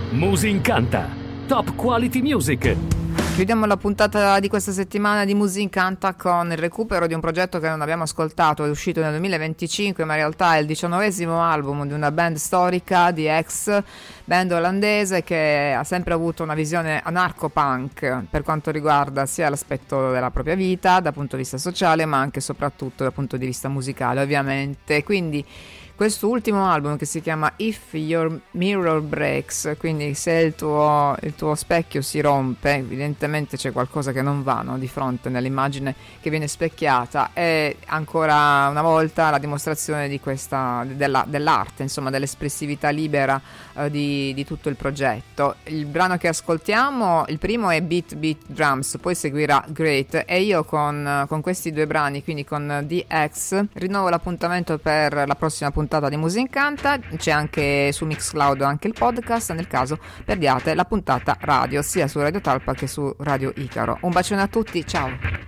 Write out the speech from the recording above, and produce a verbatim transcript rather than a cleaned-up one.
Musincanta, top quality music. Chiudiamo la puntata di questa settimana di Musincanta con il recupero di un progetto che non abbiamo ascoltato, è uscito nel duemilaventicinque, ma in realtà è il diciannovesimo album di una band storica, di ex band olandese, che ha sempre avuto una visione anarcho-punk per quanto riguarda sia l'aspetto della propria vita dal punto di vista sociale, ma anche e soprattutto dal punto di vista musicale, ovviamente. Quindi questo ultimo album, che si chiama If Your Mirror Breaks, quindi se il tuo, il tuo specchio si rompe, evidentemente c'è qualcosa che non va, no? Di fronte nell'immagine che viene specchiata, è ancora una volta la dimostrazione di questa, della, dell'arte, insomma dell'espressività libera eh, di, di tutto il progetto. Il brano che ascoltiamo, il primo è Beat Beat Drums, poi seguirà Great, e io con, con questi due brani, quindi con D X, rinnovo l'appuntamento per la prossima puntata di Musincanta. C'è anche su Mixcloud anche il podcast nel caso perdiate la puntata radio, sia su Radio Talpa che su Radio Icaro. Un bacione a tutti, ciao.